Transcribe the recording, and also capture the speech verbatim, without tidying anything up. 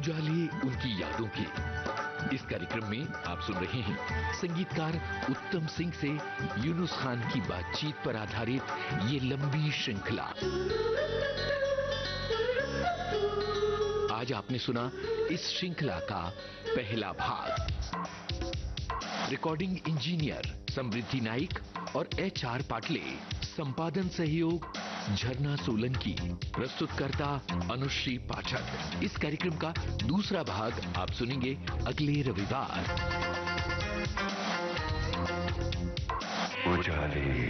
उजाले उनकी यादों के। इस कार्यक्रम में आप सुन रहे हैं संगीतकार उत्तम सिंह से यूनुस खान की बातचीत पर आधारित ये लंबी श्रृंखला। आज आपने सुना इस श्रृंखला का पहला भाग। रिकॉर्डिंग इंजीनियर समृद्धि नाइक और एच आर पाटले, संपादन सहयोग झरना सोलंकी, प्रस्तुतकर्ता अनुश्री पाठक। इस कार्यक्रम का दूसरा भाग आप सुनेंगे अगले रविवार। उजाले।